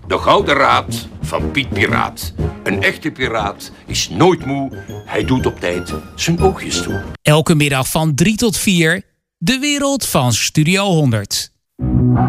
De Gouden Raad van Piet Piraat. Een echte piraat is nooit moe. Hij doet op tijd zijn oogjes toe. Elke middag van 3 tot 4, de wereld van Studio 100.